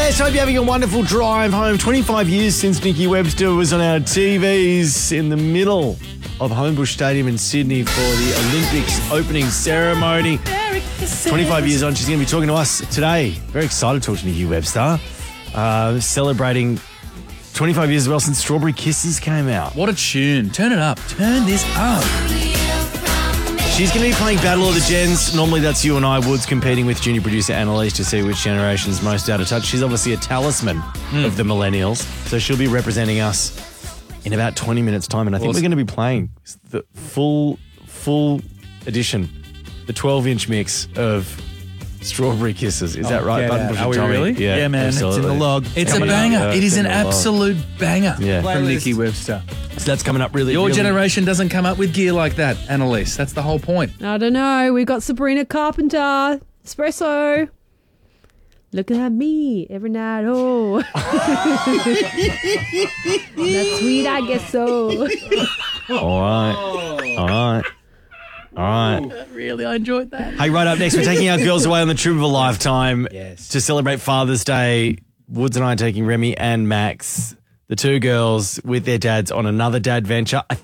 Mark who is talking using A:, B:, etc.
A: Yes, hope you're having a wonderful drive home. 25 years since Nikki Webster was on our TVs in the middle of Homebush Stadium in Sydney for the Olympics opening ceremony. 25 years on, she's going to be talking to us today. Very excited to talk to Nikki Webster. Celebrating 25 years as well since Strawberry Kisses came out.
B: What a tune. Turn it up. Turn this up.
A: She's going to be playing Battle of the Gens. Normally that's you and I, Woods, competing with junior producer Annalise to see which generation is most out of touch. She's obviously a talisman of the millennials, so she'll be representing us in about 20 minutes' time, and I think we're going to be playing the full edition, the 12-inch mix of Strawberry Kisses. Is that right? Button Push
B: Are we
A: Tommy?
B: really?
C: Yeah, man.
A: absolutely.
C: It's in the log.
B: It's a banger. It is an absolute banger
A: Yeah.
B: from Nikki Webster.
A: So that's coming up really.
B: Your
A: really
B: generation doesn't come up with gear like that, Annalise. That's the whole point.
D: I don't know. We've got Sabrina Carpenter. Espresso. Looking at me every night. Oh. That's sweet, I guess so.
A: All right.
B: Really, I enjoyed that.
A: Hey, right up next, we're taking our girls away on the trip of a lifetime to celebrate Father's Day. Woods and I are taking Remy and Max, the two girls, with their dads on another dad venture. I